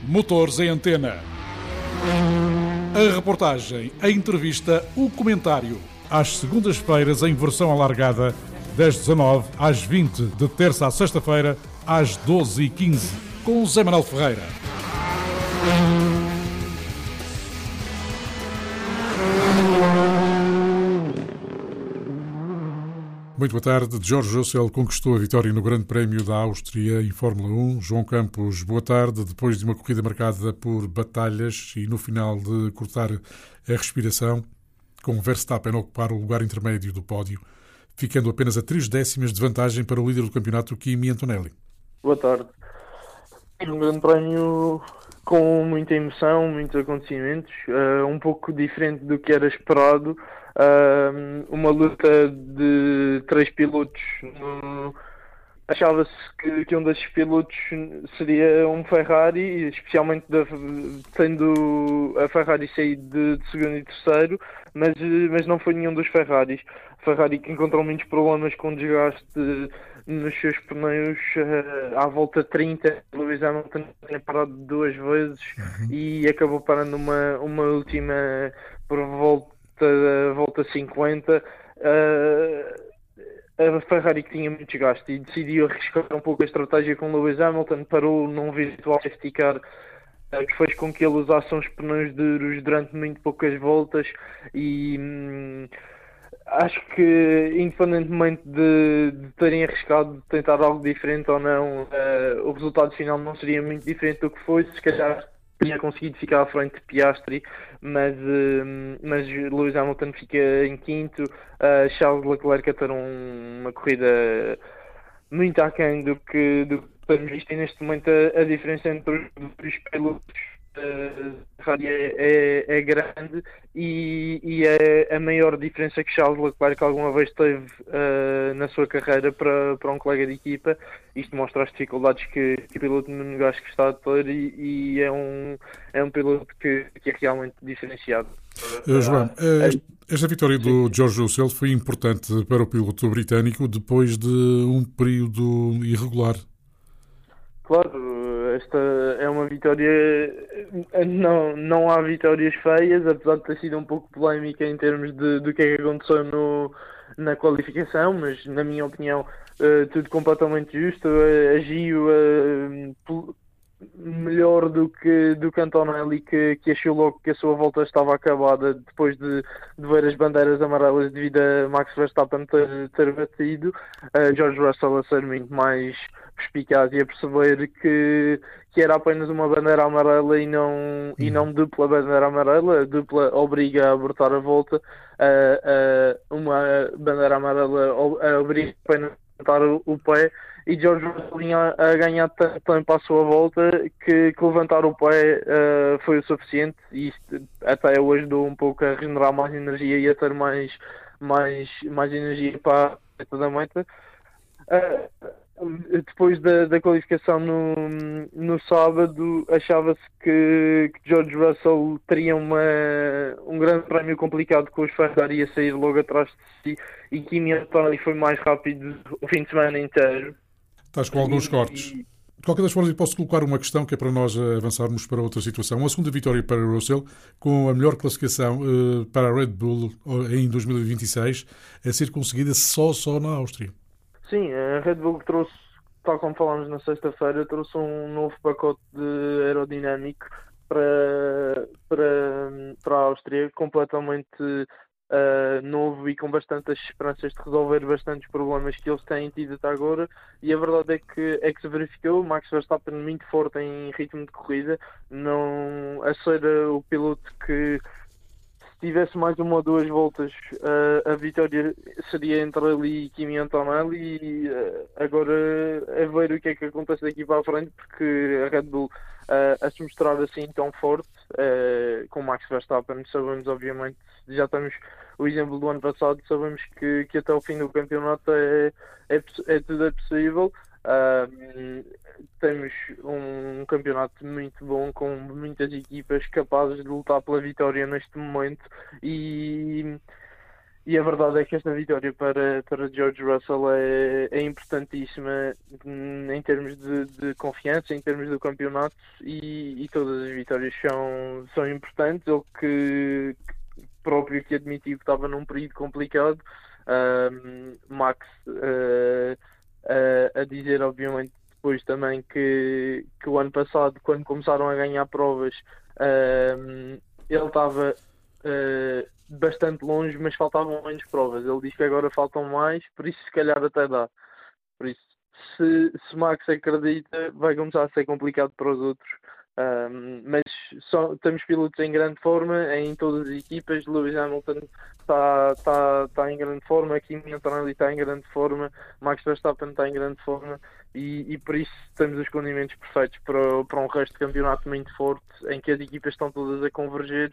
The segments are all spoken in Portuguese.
Motores em Antena. A reportagem, a entrevista, o comentário. Às segundas-feiras em versão alargada, das 19 às 20, de terça à sexta-feira, às 12h15, com Zé Manuel Ferreira. Muito boa tarde. George Russell conquistou a vitória no Grande Prémio da Áustria em Fórmula 1. João Campos, boa tarde. Depois de uma corrida marcada por batalhas e no final de cortar a respiração, com Verstappen a ocupar o lugar intermédio do pódio, ficando apenas a 3 décimas de vantagem para o líder do campeonato, Kimi Antonelli. Boa tarde. Um Grande Prémio com muita emoção, muitos acontecimentos, um pouco diferente do que era esperado. Uma luta de 3 pilotos. Achava-se que um desses pilotos seria um Ferrari, especialmente tendo a Ferrari saído de segundo e terceiro, mas não foi nenhum dos Ferraris. A Ferrari que encontrou muitos problemas com desgaste nos seus pneus à volta 30. Lewis Hamilton tinha parado 2 vezes e acabou parando uma última por volta 50. A Ferrari que tinha muito desgaste e decidiu arriscar um pouco a estratégia com Lewis Hamilton, parou num virtual safety car que fez com que ele usasse uns pneus duros durante muito poucas voltas e acho que, independentemente de terem arriscado de tentar algo diferente ou não, o resultado final não seria muito diferente do que foi. Se calhar teria conseguido ficar à frente de Piastri, mas Lewis Hamilton fica em quinto, Charles Leclerc a ter uma corrida muito aquém do que temos visto, e neste momento a diferença entre os pilotos Ferrari é grande e é a maior diferença que Charles Leclerc alguma vez teve na sua carreira para um colega de equipa. Isto mostra as dificuldades que o piloto monegasco está a ter e é um piloto que é realmente diferenciado. João, esta vitória do George Russell foi importante para o piloto britânico depois de um período irregular. Claro, esta é uma vitória. Não há vitórias feias, apesar de ter sido um pouco polémica em termos do que é que aconteceu na qualificação, mas na minha opinião tudo completamente justo. A Gio melhor do que Antonelli, que achou logo que a sua volta estava acabada depois de ver as bandeiras amarelas devido a Max Verstappen ter batido. George Russell a ser muito mais perspicaz e a perceber que era apenas uma bandeira amarela e não dupla bandeira amarela. A dupla obriga a abortar a volta, uma bandeira amarela obriga apenas a abortar o pé, e George Russell vinha a ganhar tanto tempo à sua volta que levantar o pé foi o suficiente, e isto até o ajudou um pouco a regenerar mais energia e a ter mais energia para a meta. Depois da qualificação no sábado, achava-se que George Russell teria um grande prémio complicado com os Ferrari a sair logo atrás de si, e Kimi Antonelli foi mais rápido o fim de semana inteiro. Estás com alguns cortes. De qualquer das formas, eu posso colocar uma questão que é para nós avançarmos para outra situação. Uma segunda vitória para Russell, com a melhor classificação para a Red Bull em 2026, a ser conseguida só na Áustria. Sim, a Red Bull trouxe, tal como falámos na sexta-feira, trouxe um novo pacote de aerodinâmico para a Áustria, completamente novo e com bastantes esperanças de resolver bastantes problemas que eles têm tido até agora. E a verdade é que se verificou Max Verstappen muito forte em ritmo de corrida, não a ser o piloto que, se tivesse mais uma ou 2 voltas, a vitória seria entre ele e Kimi Antonelli, e agora é ver o que é que acontece daqui para a frente, porque a Red Bull a se mostrar assim tão forte, com Max Verstappen, sabemos, obviamente, já temos o exemplo do ano passado, sabemos que até o fim do campeonato tudo é possível. Temos um campeonato muito bom, com muitas equipas capazes de lutar pela vitória neste momento, e a verdade é que esta vitória para George Russell é importantíssima em termos de confiança, em termos do campeonato, e todas as vitórias são importantes. Ele que próprio que admitiu que estava num período complicado. Max a dizer, obviamente, depois também que o ano passado, quando começaram a ganhar provas, ele estava bastante longe, mas faltavam menos provas. Ele diz que agora faltam mais, por isso se calhar até dá. Por isso, se Max acredita, vai começar a ser complicado para os outros. Mas temos pilotos em grande forma em todas as equipas. Lewis Hamilton está em grande forma, Kimi Antonelli está em grande forma, Max Verstappen está em grande forma, e por isso temos os condimentos perfeitos para um resto de campeonato muito forte, em que as equipas estão todas a converger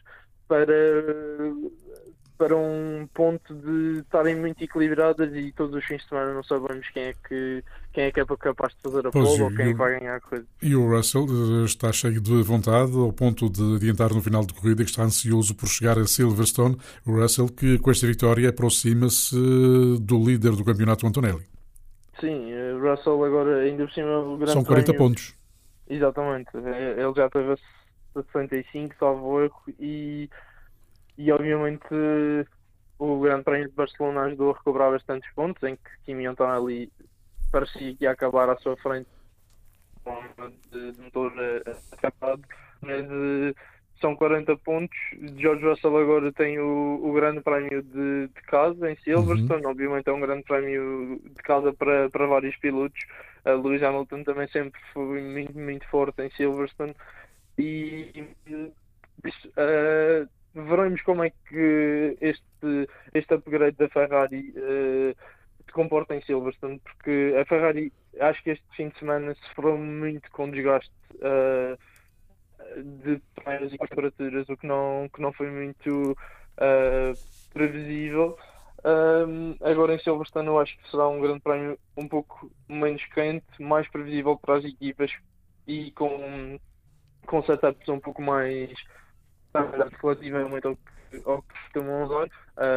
para um ponto de estarem muito equilibradas, e todos os fins de semana não sabemos quem é capaz de fazer a pole ou quem vai ganhar a coisa. E o Russell está cheio de vontade, ao ponto de adiantar no final de corrida, que está ansioso por chegar a Silverstone. O Russell, que com esta vitória aproxima-se do líder do campeonato, Antonelli. Sim, o Russell agora, ainda por cima, o grande são 40 prémio, pontos. Exatamente, ele já teve a 65, salvo erro, e obviamente o Grande Prémio de Barcelona ajudou a recobrar bastantes pontos, em que Kimi Antonelli parecia que ia acabar à sua frente de motor acabado, mas são 40 pontos. George Russell agora tem o Grande Prémio de casa em Silverstone. Obviamente é um Grande Prémio de casa para vários pilotos. Lewis Hamilton também sempre foi muito, muito forte em Silverstone, e veremos como é que este upgrade da Ferrari se comporta em Silverstone, porque a Ferrari, acho que este fim de semana sofreu muito com desgaste de primeiras e temperaturas, o que não foi muito previsível. Agora em Silverstone eu acho que será um grande prémio um pouco menos quente, mais previsível para as equipas, e com setups um pouco mais relativamente ao que costumam usar.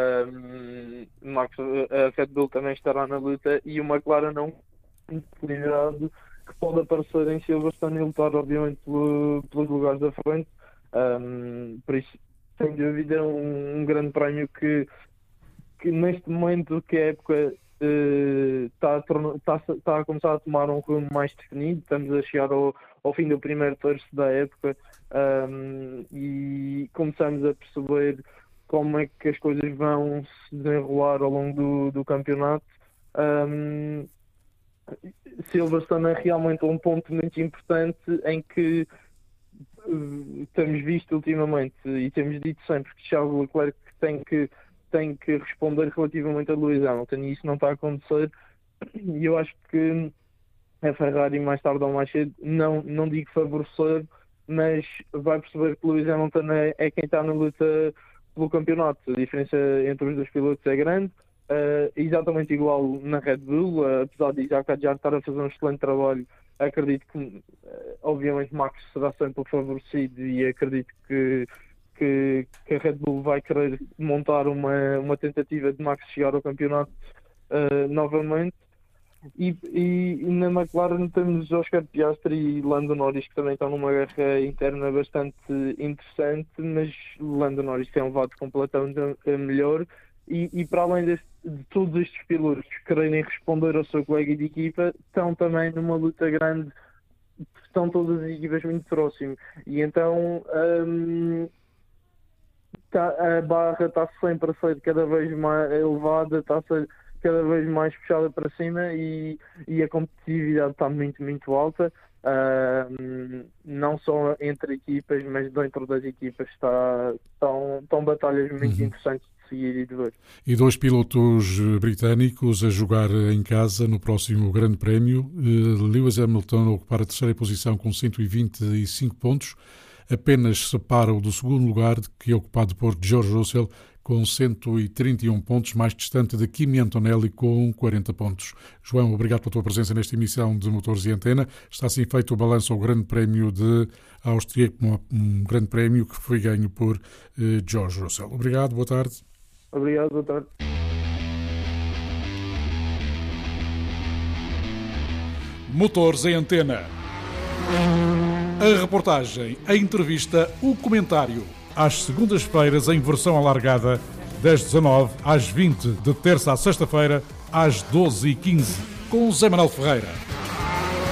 A Red Bull também estará na luta, e o McLaren não equilibrado, que pode aparecer em Silverstone e lutar obviamente pelos lugares da frente. Por isso, sem dúvida, um grande prémio que neste momento que a época está a começar a tomar um rumo mais definido. Estamos a chegar ao fim do primeiro terço da época, e começamos a perceber como é que as coisas vão se desenrolar ao longo do campeonato. Silverstone é realmente um ponto muito importante, em que temos visto ultimamente e temos dito sempre que Charles Leclerc tem que responder relativamente a Lewis Hamilton, e isso não está a acontecer. E eu acho que a Ferrari, mais tarde ou mais cedo, não digo favorecer, mas vai perceber que Lewis Hamilton é quem está na luta pelo campeonato. A diferença entre os dois pilotos é grande, exatamente igual na Red Bull. Apesar de já estar a fazer um excelente trabalho, acredito que obviamente Max será sempre o favorecido, e acredito que a Red Bull vai querer montar uma tentativa de Max chegar ao campeonato novamente. E na McLaren temos Oscar Piastri e Lando Norris, que também estão numa guerra interna bastante interessante, mas Lando Norris tem um levado completamente melhor, e para além de todos estes pilotos quererem responder ao seu colega de equipa, estão também numa luta grande, estão todas as equipas muito próximas, e então a barra está sempre a ser cada vez mais elevada, está a ser cada vez mais puxada para cima, e a competitividade está muito, muito alta, não só entre equipas, mas dentro das equipas estão batalhas muito interessantes de seguir e de ver. E dois pilotos britânicos a jogar em casa no próximo Grande Prémio. Lewis Hamilton a ocupar a terceira posição com 125 pontos, apenas separa-o do segundo lugar, que é ocupado por George Russell, com 131 pontos, mais distante de Kimi Antonelli, com 40 pontos. João, obrigado pela tua presença nesta emissão de Motores e Antena. Está assim feito o balanço ao Grande Prémio de Áustria, um grande prémio que foi ganho por George Russell. Obrigado, boa tarde. Obrigado, boa tarde. Motores em Antena. A reportagem, a entrevista, o comentário. Às segundas-feiras em versão alargada, das 19 às 20, de terça à sexta-feira, às 12h15, com Zé Manuel Ferreira.